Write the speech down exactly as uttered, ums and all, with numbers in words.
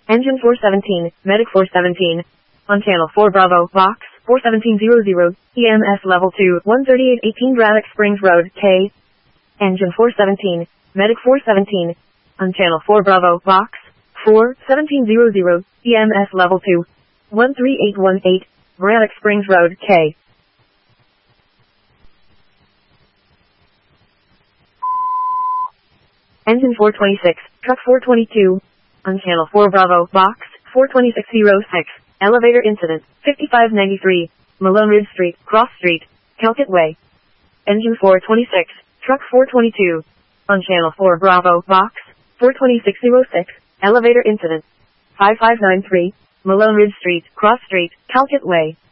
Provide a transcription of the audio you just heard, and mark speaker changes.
Speaker 1: Engine four seventeen, Medic four seventeen. On channel four Bravo, Box, four seventeen hundred, E M S level two, one thirty-eight eighteen Braddock Springs Road, K. Engine four seventeen, Medic four seventeen. On channel four Bravo, Box, four seventeen hundred, E M S level two, one three eight one eight, Braddock Springs Road, K. Engine four twenty-six, Truck four twenty-two. On channel four Bravo, Box, four twenty-six oh six, Elevator Incident, fifty-five ninety-three, Malone Ridge Street, Cross Street, Calcutt Way. Engine four twenty-six, Truck four twenty-two. On channel four Bravo, Box, four twenty-six oh six, Elevator Incident, five five nine three, Malone Ridge Street, Cross Street, Calcutt Way.